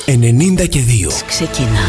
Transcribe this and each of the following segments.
92. Ξεκινά.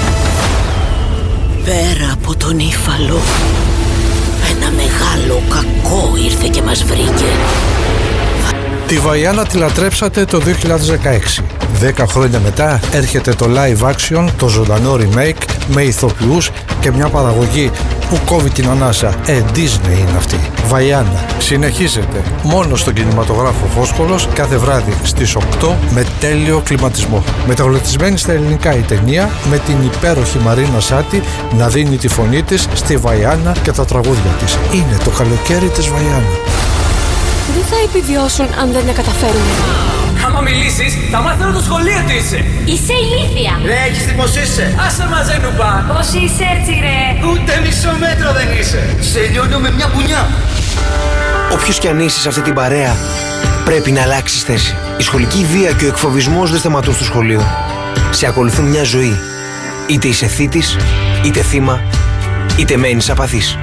Πέρα από τον Ήφαλο, ένα μεγάλο κακό ήρθε και μας βρήκε. Τη Βαϊάννα τη λατρέψατε το 2016. 10 χρόνια μετά έρχεται το live action, το ζωντανό remake με ηθοποιούς και μια παραγωγή που κόβει την ανάσα. Disney είναι αυτή. Βαϊάννα. Συνεχίζεται μόνο στον κινηματογράφο Φόσκολος κάθε βράδυ στις 8 με τέλειο κλιματισμό. Μεταγλωτισμένη στα ελληνικά η ταινία με την υπέροχη Μαρίνα Σάτι να δίνει τη φωνή της στη Βαϊάννα και τα τραγούδια της. Είναι το καλοκαίρι της Βαϊάννα. Δεν θα επιβιώσουν αν δεν τα καταφέρουν. Άμα μιλήσεις, θα μάθω το σχολείο τι είσαι. Είσαι ηλίθια. Ρε, έχεις τι πως είσαι. Άσε μαζέ νουπά. Πώς είσαι έτσι ρε. Ούτε μισό μέτρο δεν είσαι. Σε λιώνω με μια πουνιά. Όποιος κι αν είσαι σε αυτή την παρέα, πρέπει να αλλάξεις θέση. Η σχολική βία και ο εκφοβισμός δεν σταματούν στο σχολείο. Σε ακολουθούν μια ζωή. Είτε είσαι θήτης, είτε θύμα, είτε μένεις απαθής.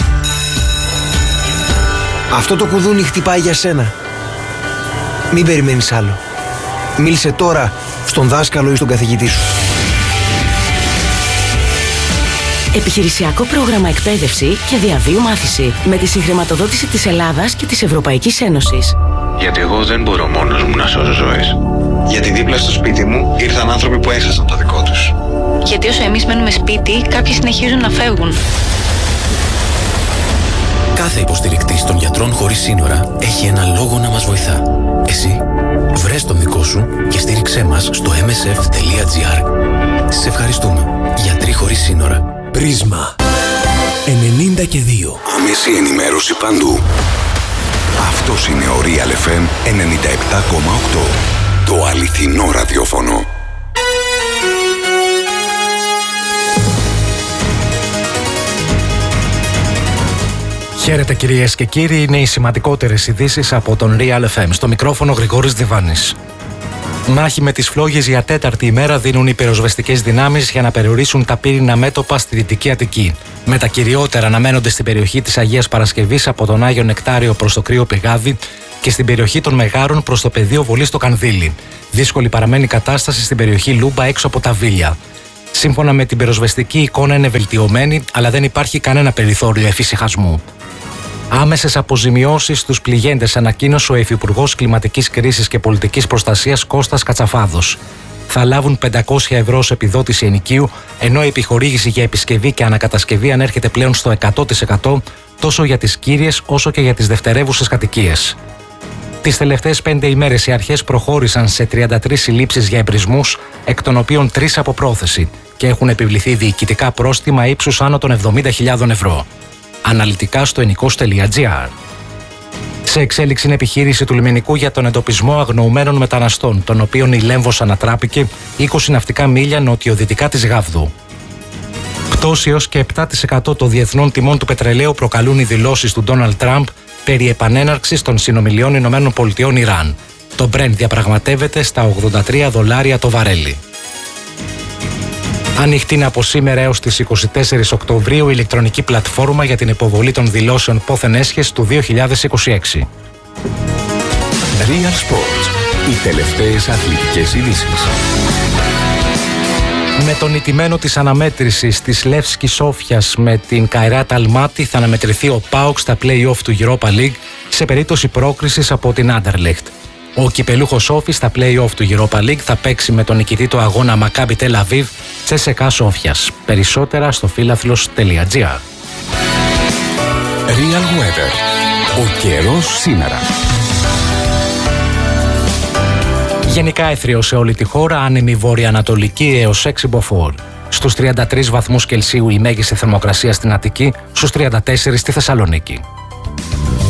Αυτό το κουδούνι χτυπάει για σένα. Μην περιμένεις άλλο. Μίλησε τώρα στον δάσκαλο ή στον καθηγητή σου. Επιχειρησιακό πρόγραμμα εκπαίδευση και διαβίου μάθηση με τη συγχρηματοδότηση της Ελλάδας και της Ευρωπαϊκής Ένωσης. Γιατί εγώ δεν μπορώ μόνος μου να σώσω ζωές. Γιατί δίπλα στο σπίτι μου ήρθαν άνθρωποι που έχασαν το δικό τους. Γιατί όσο εμείς μένουμε σπίτι, κάποιοι συνεχίζουν να φεύγουν. Κάθε υποστηρικτής των γιατρών χωρίς σύνορα έχει ένα λόγο να μας βοηθά. Εσύ, βρες τον δικό σου και στήριξέ μας στο msf.gr. Σε ευχαριστούμε. Γιατροί χωρίς σύνορα. Πρίσμα 92. Άμεση ενημέρωση παντού. Αυτός είναι ο Real FM 97,8. Το αληθινό ραδιόφωνο. Χαίρετε κυρίες και κύριοι, είναι οι σημαντικότερες ειδήσεις από τον Real FM. Στο μικρόφωνο Γρηγόρης Διβάνης. Μάχη με τις φλόγες για τέταρτη ημέρα δίνουν οι πυροσβεστικές δυνάμεις για να περιορίσουν τα πύρινα μέτωπα στη Δυτική Αττική. Με τα κυριότερα αναμένονται στην περιοχή της Αγίας Παρασκευής από τον Άγιο Νεκτάριο προς το Κρύο Πηγάδι και στην περιοχή των Μεγάρων προς το πεδίο βολής στο Κανδύλι. Δύσκολη παραμένει η κατάσταση στην περιοχή Λούμπα έξω από τα Βίλια. Σύμφωνα με την πυροσβεστική εικόνα είναι βελτιωμένη, αλλά δεν υπάρχει κανένα περιθώριο εφησυχασμού. Άμεσες αποζημιώσεις στους πληγέντες ανακοίνωσε ο Υφυπουργός Κλιματικής Κρίσης και Πολιτικής Προστασίας Κώστας Κατσαφάδος. Θα λάβουν 500 ευρώ ως επιδότηση ενοικίου, ενώ η επιχορήγηση για επισκευή και ανακατασκευή ανέρχεται πλέον στο 100% τόσο για τις κύριες όσο και για τις δευτερεύουσες κατοικίες. Τις τελευταίες 5 ημέρες οι αρχές προχώρησαν σε 33 συλλήψεις για εμπρισμούς, εκ των οποίων 3 από πρόθεση, και έχουν επιβληθεί διοικητικά πρόστιμα ύψους άνω των 70.000 ευρώ. Αναλυτικά στο ενικός.gr. Σε εξέλιξη είναι επιχείρηση του λιμενικού για τον εντοπισμό αγνοουμένων μεταναστών, των οποίων η Λέμβος ανατράπηκε 20 ναυτικά μίλια νοτιοδυτικά της Γάβδου. Πτώση έως και 7% των διεθνών τιμών του πετρελαίου προκαλούν οι δηλώσεις του Ντόναλντ Τραμπ περί επανέναρξης των συνομιλιών ΗΠΑ-Ιράν. Το Brent διαπραγματεύεται στα $83 το βαρέλι. Ανοιχτή από σήμερα έως τις 24 Οκτωβρίου η ηλεκτρονική πλατφόρμα για την υποβολή των δηλώσεων πόθεν έσχες του 2026. Real Sports. Οι τελευταίες αθλητικές ειδήσεις. Με τον ηττημένο της αναμέτρησης της Λεύσκη Σόφιας με την Καϊράτ Αλμάτι θα αναμετρηθεί ο ΠΑΟΚ στα play-off του Europa League σε περίπτωση πρόκρισης από την Άντερλεχτ. Ο κυπελούχος Σόφης στα play-off του Europa League θα παίξει με τον νικητή του αγώνα Μακάμπι Τελ Αβίβ CSKA Σόφιας. Περισσότερα στο φίλαθλος.gr. Real Weather. Ο καιρός σήμερα. Γενικά έθριο σε όλη τη χώρα, άνεμη βορειοανατολική έως 6 μποφόρ. Στους 33 βαθμούς Κελσίου η μέγιστη θερμοκρασία στην Αττική, στους 34 στη Θεσσαλονίκη.